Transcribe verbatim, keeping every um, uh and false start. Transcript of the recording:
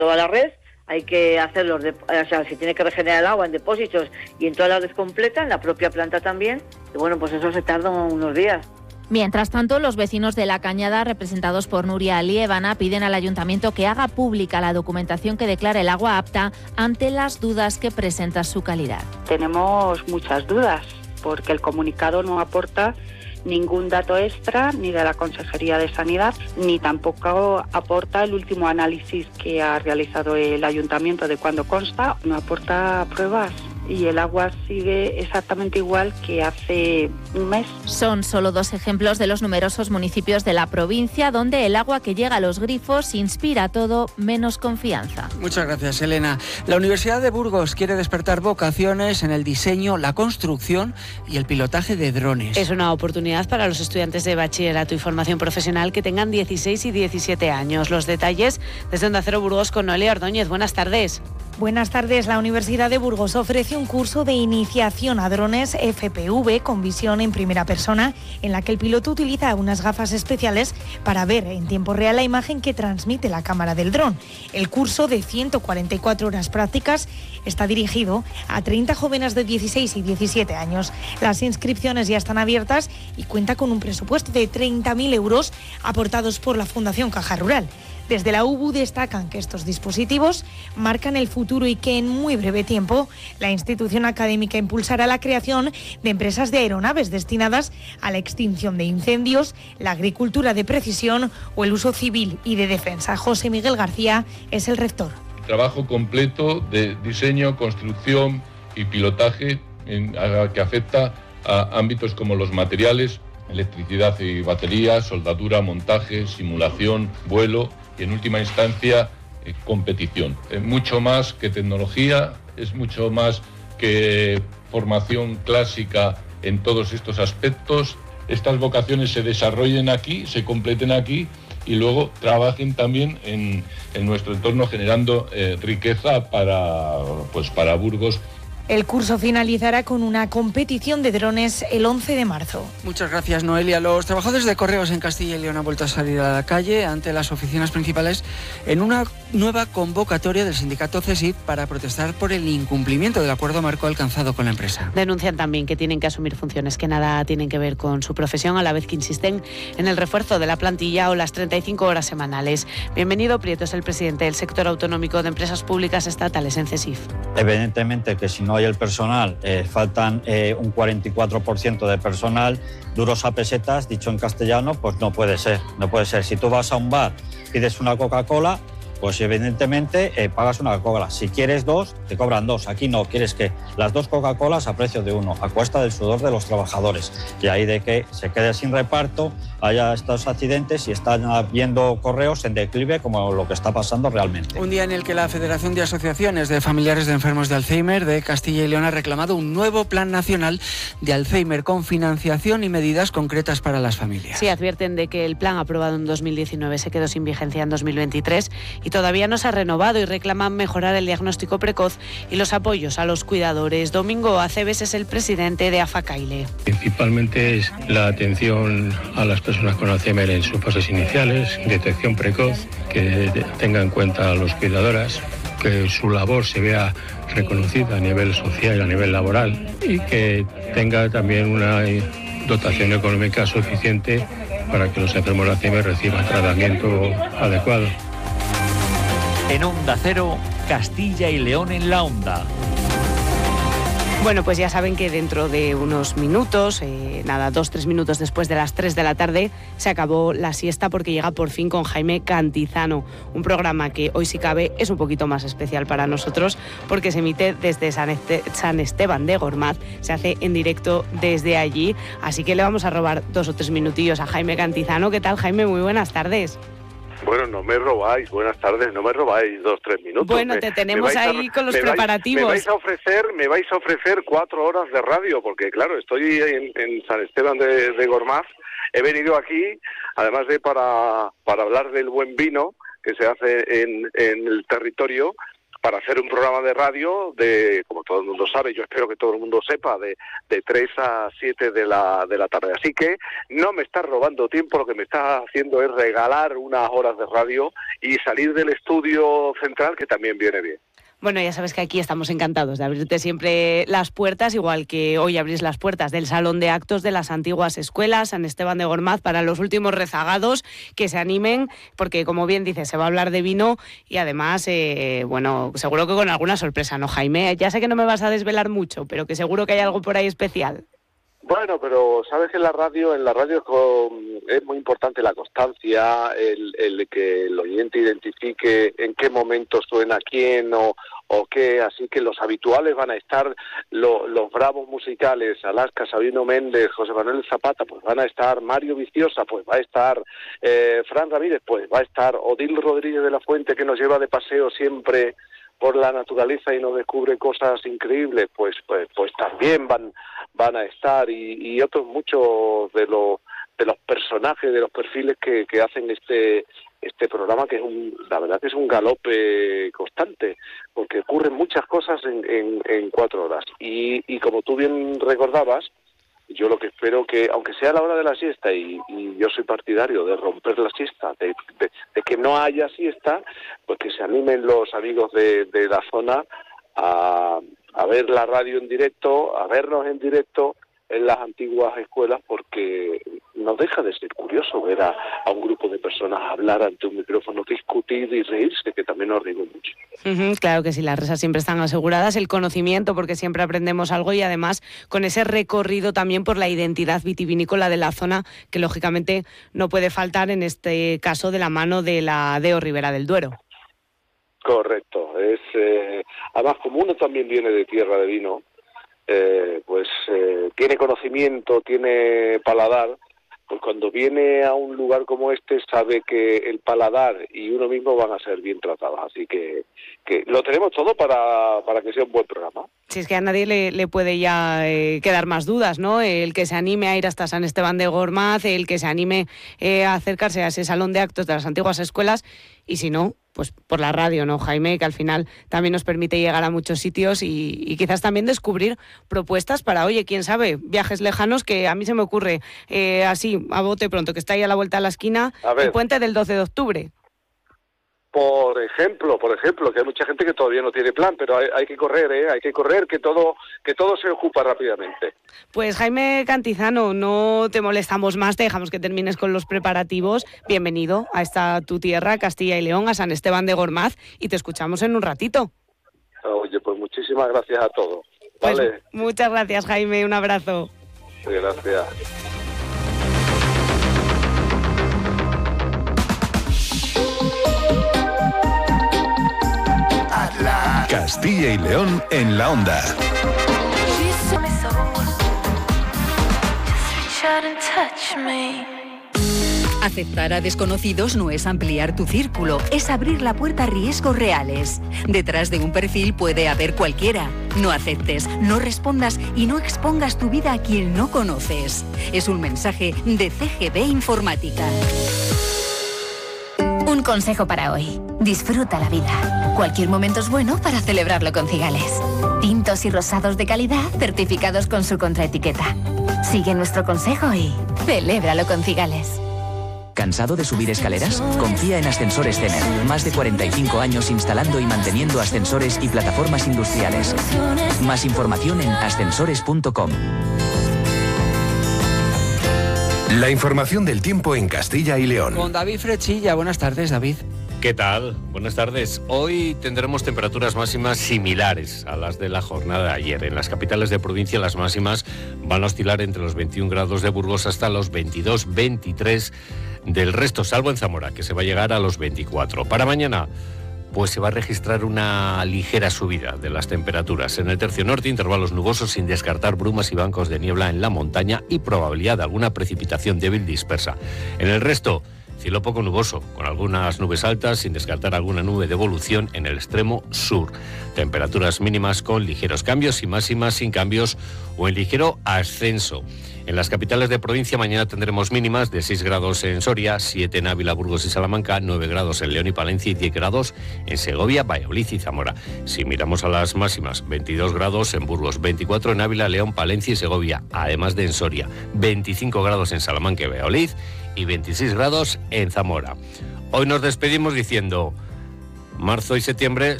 toda la red, hay que hacer los, de, o sea, se tiene que regenerar el agua en depósitos y en toda la red completa, en la propia planta también, y bueno, pues eso se tarda unos días. Mientras tanto, los vecinos de La Cañada, representados por Nuria Liébana, piden al ayuntamiento que haga pública la documentación que declara el agua apta ante las dudas que presenta su calidad. Tenemos muchas dudas, porque el comunicado no aporta ningún dato extra, ni de la Consejería de Sanidad, ni tampoco aporta el último análisis que ha realizado el ayuntamiento de cuándo consta, no aporta pruebas. Y el agua sigue exactamente igual que hace un mes. Son solo dos ejemplos de los numerosos municipios de la provincia donde el agua que llega a los grifos inspira todo menos confianza. Muchas gracias, Elena. La Universidad de Burgos quiere despertar vocaciones en el diseño, la construcción y el pilotaje de drones. Es una oportunidad para los estudiantes de bachillerato y formación profesional que tengan dieciséis y diecisiete años. Los detalles desde Onda Cero Burgos con Noelia Ordóñez. Buenas tardes. Buenas tardes. La Universidad de Burgos ofrece un curso de iniciación a drones F P V con visión en primera persona, en la que el piloto utiliza unas gafas especiales para ver en tiempo real la imagen que transmite la cámara del dron. El curso de ciento cuarenta y cuatro horas prácticas está dirigido a treinta jóvenes de dieciséis y diecisiete años. Las inscripciones ya están abiertas y cuenta con un presupuesto de treinta mil euros aportados por la Fundación Caja Rural. Desde la U B U destacan que estos dispositivos marcan el futuro y que en muy breve tiempo la institución académica impulsará la creación de empresas de aeronaves destinadas a la extinción de incendios, la agricultura de precisión o el uso civil y de defensa. José Miguel García es el rector. Trabajo completo de diseño, construcción y pilotaje en, a, que afecta a ámbitos como los materiales, electricidad y baterías, soldadura, montaje, simulación, vuelo y en última instancia eh, competición. Es mucho más que tecnología, es mucho más que formación clásica en todos estos aspectos. Estas vocaciones se desarrollen aquí, se completen aquí y luego trabajen también en, en nuestro entorno generando eh, riqueza para, pues, para Burgos. El curso finalizará con una competición de drones el once de marzo. Muchas gracias, Noelia. Los trabajadores de Correos en Castilla y León han vuelto a salir a la calle ante las oficinas principales en una nueva convocatoria del sindicato C E S I F para protestar por el incumplimiento del acuerdo marco alcanzado con la empresa. Denuncian también que tienen que asumir funciones que nada tienen que ver con su profesión, a la vez que insisten en el refuerzo de la plantilla o las treinta y cinco horas semanales. Bienvenido Prieto, es el presidente del sector autonómico de empresas públicas estatales en C E S I F. Evidentemente que si no hay el personal, eh, faltan eh, un cuarenta y cuatro por ciento de personal, duros a pesetas, dicho en castellano, pues no puede ser, no puede ser. Si tú vas a un bar, pides una Coca-Cola, pues evidentemente eh, pagas una Coca-Cola. Si quieres dos, te cobran dos. Aquí no, quieres que las dos Coca-Colas a precio de uno, a cuesta del sudor de los trabajadores. Y ahí de que se quede sin reparto, haya estos accidentes y están habiendo correos en declive como lo que está pasando realmente. Un día en el que la Federación de Asociaciones de Familiares de Enfermos de Alzheimer de Castilla y León ha reclamado un nuevo plan nacional de Alzheimer con financiación y medidas concretas para las familias. Sí, advierten de que el plan aprobado en dos mil diecinueve se quedó sin vigencia en dos mil veintitrés y todavía no se ha renovado y reclaman mejorar el diagnóstico precoz y los apoyos a los cuidadores. Domingo Aceves es el presidente de AFACAILE. Principalmente es la atención a las personas con Alzheimer en sus fases iniciales, detección precoz, que tenga en cuenta a los cuidadoras, que su labor se vea reconocida a nivel social y a nivel laboral y que tenga también una dotación económica suficiente para que los enfermos de Alzheimer reciban tratamiento adecuado. En Onda Cero, Castilla y León en la Onda. Bueno, pues ya saben que dentro de unos minutos, eh, nada, dos, tres minutos después de las tres de la tarde, se acabó la siesta porque llega por fin con Jaime Cantizano, un programa que hoy si cabe es un poquito más especial para nosotros porque se emite desde San, este- San Esteban de Gormaz, se hace en directo desde allí, así que le vamos a robar dos o tres minutillos a Jaime Cantizano. ¿Qué tal, Jaime? Muy buenas tardes. Bueno, no me robáis, buenas tardes, no me robáis dos, tres minutos. Bueno, me, te tenemos ahí a, con los me preparativos. Vais, me vais a ofrecer, me vais a ofrecer cuatro horas de radio, porque claro, estoy en, en San Esteban de, de Gormaz, he venido aquí, además de para, para hablar del buen vino que se hace en, en el territorio, para hacer un programa de radio de, como todo el mundo sabe, yo espero que todo el mundo sepa, de, de tres a siete de la, de la tarde. Así que no me estás robando tiempo, lo que me estás haciendo es regalar unas horas de radio y salir del estudio central, que también viene bien. Bueno, ya sabes que aquí estamos encantados de abrirte siempre las puertas, igual que hoy abrís las puertas del Salón de Actos de las antiguas escuelas San Esteban de Gormaz para los últimos rezagados que se animen, porque como bien dices, se va a hablar de vino y además, eh, bueno, seguro que con alguna sorpresa, ¿no, Jaime? Ya sé que no me vas a desvelar mucho, pero que seguro que hay algo por ahí especial. Bueno, pero sabes que en la radio, en la radio es muy importante la constancia, el, el que el oyente identifique en qué momento suena quién o, o qué, así que los habituales van a estar, lo, los bravos musicales, Alaska, Sabino Méndez, José Manuel Zapata, pues van a estar, Mario Viciosa, pues va a estar, eh, Fran Ramírez, pues va a estar, Odil Rodríguez de la Fuente, que nos lleva de paseo siempre por la naturaleza y nos descubre cosas increíbles, pues pues pues también van van a estar y, y otros muchos de los de los personajes, de los perfiles que, que hacen este este programa, que es un, la verdad que es un galope constante, porque ocurren muchas cosas en, en, en cuatro horas. Y, y como tú bien recordabas, yo lo que espero que, aunque sea a la hora de la siesta, y, y yo soy partidario de romper la siesta, de, de, de que no haya siesta, pues que se animen los amigos de, de la zona a, a ver la radio en directo, a vernos en directo en las antiguas escuelas, porque no deja de ser curioso ver a, a un grupo de personas hablar ante un micrófono, discutir y reírse, que también nos rimos mucho. Uh-huh, claro que sí, las risas siempre están aseguradas, el conocimiento, porque siempre aprendemos algo, y además con ese recorrido también por la identidad vitivinícola de la zona, que lógicamente no puede faltar en este caso de la mano de la D E O Ribera del Duero. Correcto, es eh, además como uno también viene de tierra de vino, eh, pues eh, tiene conocimiento, tiene paladar, pues cuando viene a un lugar como este sabe que el paladar y uno mismo van a ser bien tratados, así que, que lo tenemos todo para, para que sea un buen programa. Si es que a nadie le, le puede ya eh, quedar más dudas, ¿no? El que se anime a ir hasta San Esteban de Gormaz, el que se anime eh, a acercarse a ese salón de actos de las antiguas escuelas, y si no, pues por la radio, ¿no, Jaime? Que al final también nos permite llegar a muchos sitios y, y quizás también descubrir propuestas para, oye, quién sabe, viajes lejanos, que a mí se me ocurre eh, así, a bote pronto, que está ahí a la vuelta de la esquina, el puente del doce de octubre. Por ejemplo, por ejemplo, que hay mucha gente que todavía no tiene plan, pero hay, hay que correr, ¿eh? Hay que correr, que todo, que todo se ocupa rápidamente. Pues Jaime Cantizano, no te molestamos más, te dejamos que termines con los preparativos. Bienvenido a esta tu tierra, Castilla y León, a San Esteban de Gormaz, y te escuchamos en un ratito. Oye, pues muchísimas gracias a todos. Vale. Pues muchas gracias, Jaime, un abrazo. Sí, gracias. Castilla y León en la onda. Aceptar a desconocidos no es ampliar tu círculo, es abrir la puerta a riesgos reales. Detrás de un perfil puede haber cualquiera. No aceptes, no respondas y no expongas tu vida a quien no conoces. Es un mensaje de C G B Informática. Un consejo para hoy. Disfruta la vida. Cualquier momento es bueno para celebrarlo con Cigales. Tintos y rosados de calidad certificados con su contraetiqueta. Sigue nuestro consejo y celébralo con Cigales. ¿Cansado de subir escaleras? Confía en Ascensores Cener. Más de cuarenta y cinco años instalando y manteniendo ascensores y plataformas industriales. Más información en ascensores punto com. La información del tiempo en Castilla y León. Con David Frechilla. Buenas tardes, David. ¿Qué tal? Buenas tardes. Hoy tendremos temperaturas máximas similares a las de la jornada de ayer. En las capitales de provincia las máximas van a oscilar entre los veintiún grados de Burgos hasta los veintidós, veintitrés del resto, salvo en Zamora, que se va a llegar a los veinticuatro. Para mañana, pues se va a registrar una ligera subida de las temperaturas. En el tercio norte, intervalos nubosos sin descartar brumas y bancos de niebla en la montaña y probabilidad de alguna precipitación débil dispersa. En el resto, cielo poco nuboso, con algunas nubes altas, sin descartar alguna nube de evolución en el extremo sur. Temperaturas mínimas con ligeros cambios y máximas sin cambios o en ligero ascenso. En las capitales de provincia mañana tendremos mínimas de seis grados en Soria, siete en Ávila, Burgos y Salamanca, nueve grados en León y Palencia y diez grados en Segovia, Valladolid y Zamora. Si miramos a las máximas, veintidós grados en Burgos, veinticuatro en Ávila, León, Palencia y Segovia, además de en Soria, veinticinco grados en Salamanca y Valladolid y veintiséis grados en Zamora. Hoy nos despedimos diciendo: marzo y septiembre